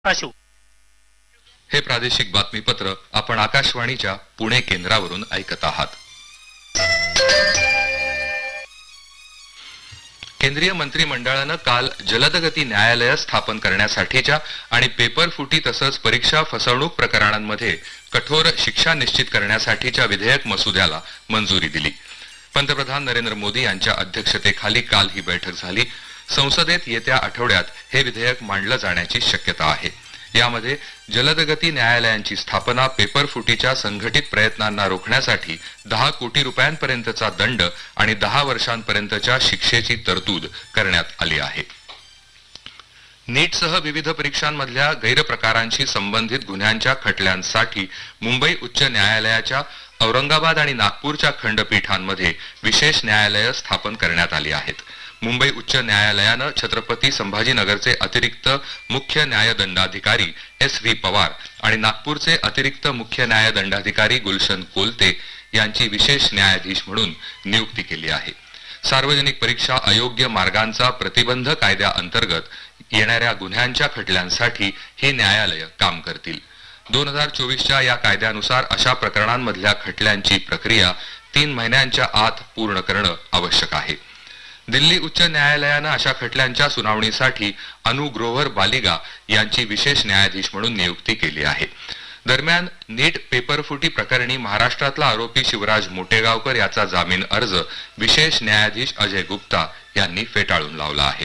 असू. हे प्रादेशिक बातमीपत्र आपण आकाशवाणीच्या पुणे केंद्रावरून ऐकत आहात. केंद्रीय मंत्रिमंडळानं काल जलदगती न्यायालय स्थापन करण्यासाठीच्या आणि पेपर फुटी तसंच परीक्षा फसवणूक प्रकरणांमध्ये कठोर शिक्षा निश्चित करण्यासाठीच्या विधेयक मसुद्याला मंजुरी दिली. पंतप्रधान नरेंद्र मोदी यांच्या अध्यक्षतेखाली काल ही बैठक झाली. संसदेत येत्या आठवड्यात हे विधेयक मांडलं जाण्याची शक्यता आहे. यामध्ये जलदगती न्यायालयांची स्थापना, पेपर फुटीच्या संघटित प्रयत्नांना रोखण्यासाठी 10 कोटी रुपयांपर्यंतचा दंड आणि 10 वर्षांपर्यंतच्या शिक्षेची तरतूद करण्यात आली आहे. नीटसह विविध परीक्षांमधल्या गैरप्रकारांशी संबंधित गुन्ह्यांच्या खटल्यांसाठी मुंबई उच्च न्यायालयाच्या औरंगाबाद आणि नागपूरच्या खंडपीठांमध्ये विशेष न्यायालय स्थापन करण्यात आली आहेत. मुंबई उच्च न्यायालयानं छत्रपती संभाजीनगरचे अतिरिक्त मुख्य न्यायदंडाधिकारी S.V. पवार आणि नागपूरचे अतिरिक्त मुख्य न्यायदंडाधिकारी गुलशन कोलते यांची विशेष न्यायाधीश म्हणून नियुक्ती केली आहे. सार्वजनिक परीक्षा अयोग्य मार्गांचा प्रतिबंध कायद्याअंतर्गत येणाऱ्या गुन्ह्यांच्या खटल्यांसाठी हे न्यायालय काम करतील. 2024च्या या कायद्यानुसार अशा प्रकरणांमधल्या खटल्यांची प्रक्रिया 3 महिन्यांच्या आत पूर्ण करणं आवश्यक आहे. दिल्ली उच्च न्यायालयानं अशा खटल्यांच्या सुनावणीसाठी अनु ग्रोव्हर बालिगा यांची विशेष न्यायाधीश म्हणून नियुक्ती केली आहे. दरम्यान नीट पेपरफुटी प्रकरणी महाराष्ट्रातला आरोपी शिवराज मोटेगावकर याचा जामीन अर्ज विशेष न्यायाधीश अजय गुप्ता यांनी फेटाळून लावला आहे.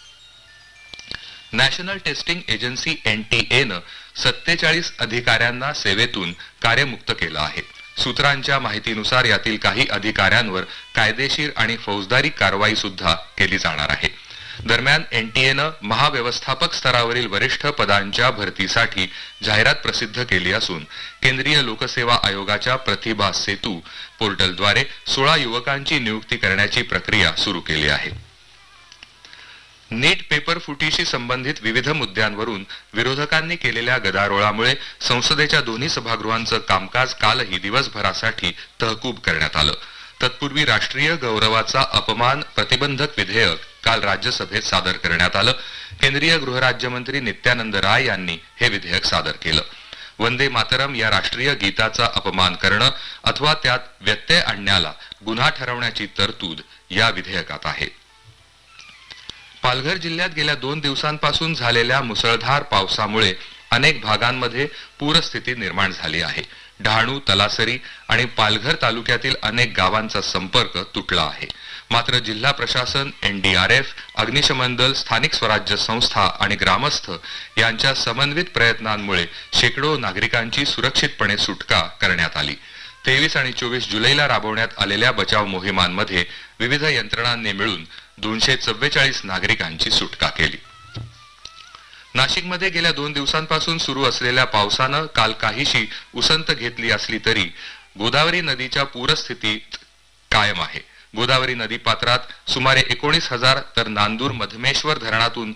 नॅशनल टेस्टिंग एजन्सी NTA नं 47 अधिकाऱ्यांना सेवेतून कार्यमुक्त केलं आहे. सूत्रांच्या माहितीनुसार यातील काही अधिकाऱ्यांवर कायदेशीर आणि फौजदारी कारवाई सुद्धा केली जाणार आहे. दरम्यान NTA महाव्यवस्थापक स्तरावरील वरिष्ठ पदांच्या भरतीसाठी जाहिरात प्रसिद्ध केली असून केंद्रीय लोकसेवा आयोगाच्या प्रतिभा सेतू पोर्टलद्वारे 16 युवकांची नियुक्ती करण्याची प्रक्रिया सुरू केली आहे. नीट पेपर फुटीशी संबंधित विविध मुद्द्यांवरून विरोधकांनी केलेल्या गदारोळामुळे संसदेच्या दोन्ही सभागृहांचं कामकाज कालही दिवसभरासाठी तहकूब करण्यात आलं. तत्पूर्वी राष्ट्रीय गौरवाचा अपमान प्रतिबंधक विधेयक काल राज्यसभेत सादर करण्यात आलं. केंद्रीय गृहराज्यमंत्री नित्यानंद राय यांनी हे विधेयक सादर केलं. वंदे मातरम या राष्ट्रीय गीताचा अपमान करणं अथवा त्यात व्यत्यय आणण्याला गुन्हा ठरवण्याची तरतूद या विधेयकात आहे. पालघर जिल्ह्यात गेल्या 2 दिवसांपासून झालेल्या मुसळधार पावसामुळे अनेक भागांमध्ये पूरस्थिती निर्माण झाली आहे. डहाणू, तलासरी आणि पालघर तालुक्यातील अनेक गावांचा संपर्क तुटला आहे. मात्र जिल्हा प्रशासन, NDRF, अग्निशमन दल, स्थानिक स्वराज्य संस्था आणि ग्रामस्थ यांच्या समन्वित प्रयत्नांमुळे शेकडो नागरिकांची सुरक्षितपणे सुटका करण्यात आली. 23 आणि 24 जुलैला राबवण्यात आलेल्या बचाव मोहिमांमध्ये विविध यंत्रणांनी मिळून 244 नागरिकांची सुटका केली. नाशिकमध्ये गेल्या 2 दिवसांपासून सुरू असलेल्या पावसानं काल काहीशी उसंत घेतली असली तरी गोदावरी नदीच्या पूरस्थितीत कायम आहे. गोदावरी नदीपात्रात सुमारे 19,000 तर नांदूर मधमेश्वर धरणातून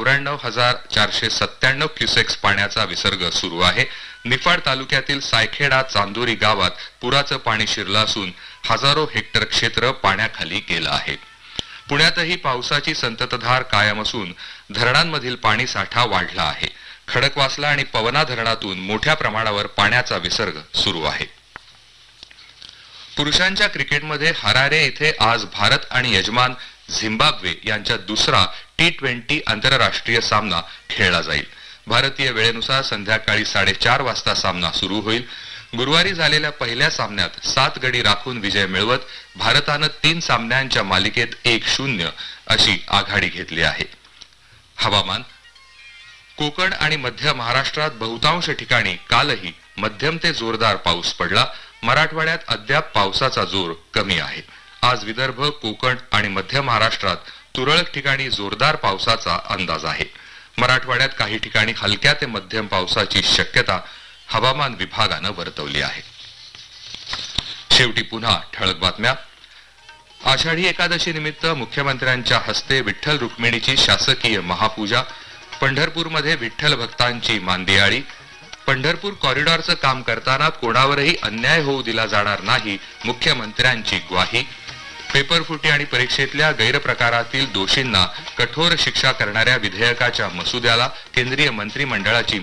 94,497 क्युसेक्स पाण्याचा विसर्ग सुरू आहे. निफाड तालुक्यातील सायखेडा चांदोरी गावात पुराचं पाणी शिरलं असून हजारो हेक्टर क्षेत्र पाण्याखाली गेलं आहे. पुण्यातही पावसाची संततधार कायम असून धरणांमधील पाणी साठा वाढला आहे. खडकवासला आणि पवना धरणातून मोठ्या प्रमाणावर पाण्याचा विसर्ग सुरू आहे. पुरुषांच्या क्रिकेटमध्ये हरारे येथे आज भारत आणि यजमान झिम्बाब्वे यांच्यात दुसरा T20 आंतरराष्ट्रीय सामना खेळला जाईल. भारतीय वेळेनुसार संध्याकाळी 4:30 वाजता सामना सुरू होईल. गुरुवारी झालेल्या पहिल्या सामन्यात 7 गडी राखून विजय मिळवत भारतानं 3 सामन्यांच्या मालिकेत 1-0 अशी आघाडी घेतली आहे. हवामान. कोकण आणि मध्य महाराष्ट्रात बहुतांश ठिकाणी कालही मध्यम ते जोरदार पाऊस पडला. मराठवाड्यात अद्याप पावसाचा जोर कमी आहे. आज विदर्भ, कोकण आणि मध्य महाराष्ट्रात तुरळक ठिकाणी जोरदार पावसाचा अंदाज आहे. मराठवाड्यात काही ठिकाणी हलक्या ते मध्यम पावसाची शक्यता हवामान विभागानं वर्तवली आहे. शेवटी पुन्हा ठळक बातम्या. आषाढी एकादशी निमित्त मुख्यमंत्र्यांच्या हस्ते विठ्ठल रुक्मिणीची शासकीय महापूजा. पंढरपूरमध्ये विठ्ठल भक्तांची मांदियाळी. पंढरपूर कॉरिडॉरचं काम करताना कोणावरही अन्याय होऊ दिला जाणार नाही, मुख्यमंत्र्यांची ग्वाही. पेपरफुटी आणि परीक्षेतल्या गैरप्रकारातील दोषींना कठोर शिक्षा करणाऱ्या विधेयकाच्या मसुद्याला केंद्रीय मंत्रिमंडळाची